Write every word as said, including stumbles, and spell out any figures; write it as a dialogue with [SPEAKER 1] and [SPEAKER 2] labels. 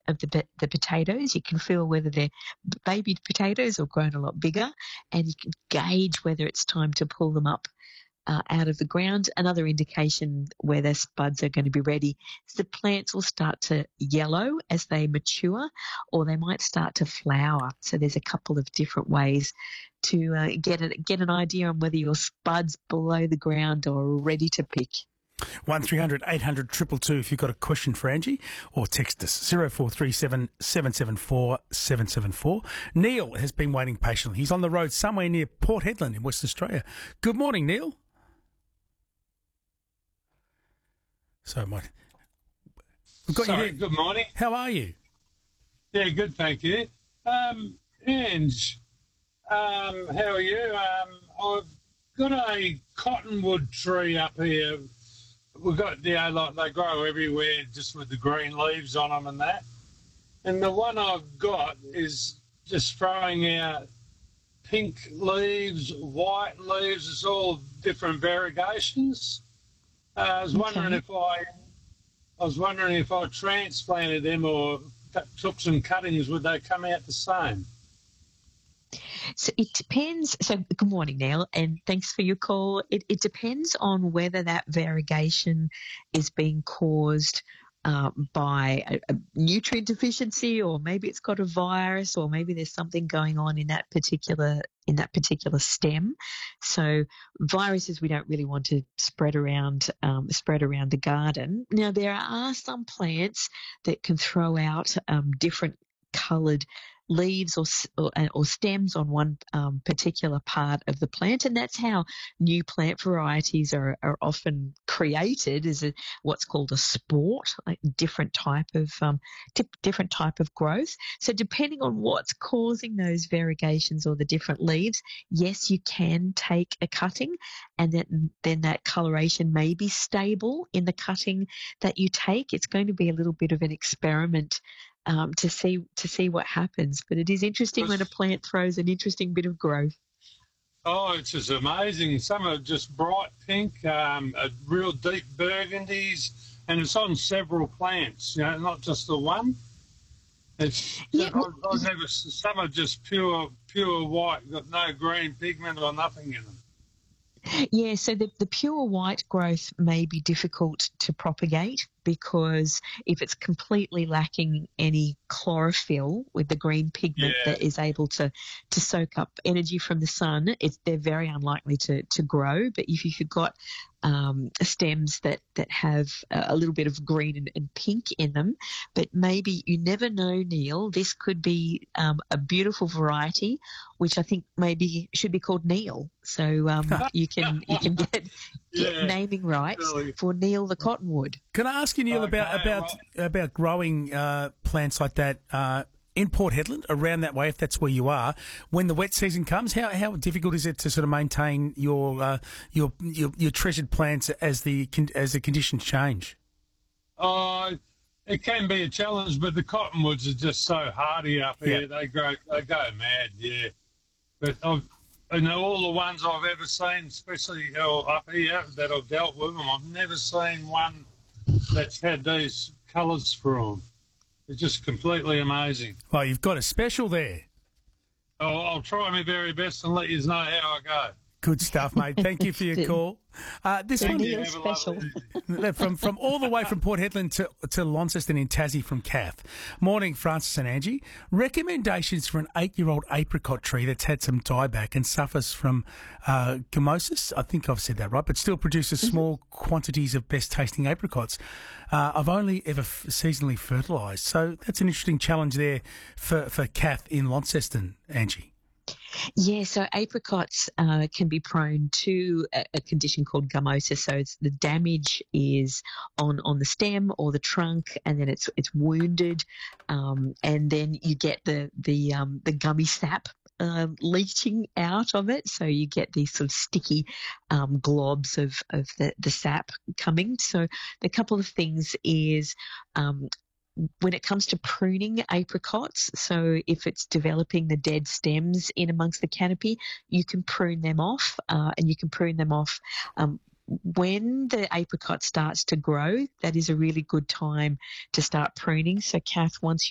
[SPEAKER 1] of the the potatoes. You can feel whether they're baby potatoes or grown a lot bigger, and you can gauge whether it's time to pull them up uh, out of the ground. Another indication where their spuds are going to be ready is the plants will start to yellow as they mature, or they might start to flower. So there's a couple of different ways to uh, get a, get an idea on whether your spuds below the ground are ready to pick.
[SPEAKER 2] one three hundred eight hundred two two two if you've got a question for Angie, or text us zero four three seven seven seven four seven seven four. Neil has been waiting patiently. He's on the road somewhere near Port Hedland in Western Australia. Good morning, Neil. So, my, we've got
[SPEAKER 3] Sorry,
[SPEAKER 2] you
[SPEAKER 3] good morning.
[SPEAKER 2] How are you?
[SPEAKER 3] Yeah, good, thank you. Um, Ange, um, how are you? Um, I've got a cottonwood tree up here. We've got, you know, like they grow everywhere just with the green leaves on them and that. And the one I've got is just throwing out pink leaves, white leaves. It's all different variegations. Uh, I was wondering
[SPEAKER 1] Okay.
[SPEAKER 3] if I, I was wondering if I transplanted them or t- took some cuttings, would they come out the same?
[SPEAKER 1] So it depends. So good morning, Neil, and thanks for your call. It, it depends on whether that variegation is being caused uh, by a, a nutrient deficiency, or maybe it's got a virus, or maybe there's something going on in that particular in that particular stem. So viruses we don't really want to spread around um, spread around the garden. Now there are some plants that can throw out um, different coloured leaves or, or, or stems on one um, particular part of the plant, and that's how new plant varieties are, are often created, is a, what's called a sport, like different type of um, t- different type of growth. So depending on what's causing those variegations or the different leaves, yes, you can take a cutting, and then then that coloration may be stable in the cutting that you take. It's going to be a little bit of an experiment Um, to see to see what happens. But it is interesting when a plant throws an interesting bit of growth.
[SPEAKER 3] Oh, it's just amazing. Some are just bright pink, um, a real deep burgundies, and it's on several plants, you know, not just the one. It's,
[SPEAKER 1] Yeah,
[SPEAKER 3] I, I never, some are just pure, pure white, got no green pigment or nothing in them.
[SPEAKER 1] Yeah, so the, the pure white growth may be difficult to propagate, because if it's completely lacking any chlorophyll with the green pigment
[SPEAKER 3] Yeah.
[SPEAKER 1] that is able to, to soak up energy from the sun, it's, they're very unlikely to, to grow. But if you've got um, stems that, that have a little bit of green and, and pink in them, but maybe you never know, Neil, this could be um, a beautiful variety, which I think maybe should be called Neil. So um, you can you can get, get
[SPEAKER 3] Yeah,
[SPEAKER 1] naming rights
[SPEAKER 3] really.
[SPEAKER 1] for Neil the cottonwood.
[SPEAKER 2] Can I ask you, Neil,
[SPEAKER 3] Okay,
[SPEAKER 2] about about about growing uh, plants like that uh, in Port Hedland, around that way, if that's where you are, when the wet season comes? How how difficult is it to sort of maintain your uh, your, your your treasured plants as the con- as the conditions change?
[SPEAKER 3] Oh, it can be a challenge, but the cottonwoods are just so hardy up here.
[SPEAKER 2] Yeah.
[SPEAKER 3] They grow, they go mad, yeah. But I've, I know all the ones I've ever seen, especially uh, up here that I've dealt with them, I've never seen one that's had these colours through them. It's just completely amazing.
[SPEAKER 2] Well, you've got a special there.
[SPEAKER 3] I'll, I'll try my very best and let you know how I go.
[SPEAKER 2] Good stuff, mate. Thank you for your call. Uh, this
[SPEAKER 3] Thank
[SPEAKER 2] one
[SPEAKER 3] you.
[SPEAKER 1] Neil
[SPEAKER 3] Have a
[SPEAKER 1] special.
[SPEAKER 3] lovely-
[SPEAKER 2] from from all the way from Port Hedland to, to Launceston in Tassie from Kath. Morning, Francis and Angie. Recommendations for an eight-year-old apricot tree that's had some dieback and suffers from uh, gummosis. I think I've said that right, but still produces small quantities of best-tasting apricots. Uh, I've only ever f- seasonally fertilised, so that's an interesting challenge there for, for Kath in Launceston, Angie.
[SPEAKER 1] Yeah, so apricots uh, can be prone to a, a condition called gummosis. So it's, the damage is on, on the stem or the trunk, and then it's it's wounded, um, and then you get the the um, the gummy sap um, leaching out of it. So you get these sort of sticky um, globs of of the, the sap coming. So the couple of things is um, when it comes to pruning apricots, so if it's developing the dead stems in amongst the canopy, you can prune them off, uh, and you can prune them off um, when the apricot starts to grow. That is a really good time to start pruning. So, Kath, once